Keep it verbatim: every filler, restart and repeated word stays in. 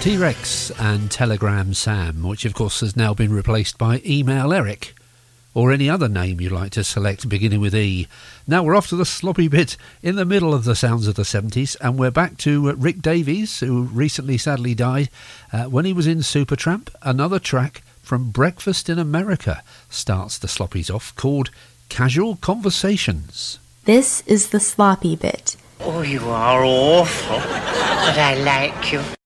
T-Rex and Telegram Sam, which of course has now been replaced by Email Eric, or any other name you like to select beginning with E. Now we're off to the sloppy bit in the middle of the sounds of the seventies, and we're back to Rick Davies, who recently sadly died uh, when he was in Supertramp. Another track from Breakfast in America starts the sloppies off, called Casual Conversations. This is the sloppy bit. Oh, you are awful, but I like you.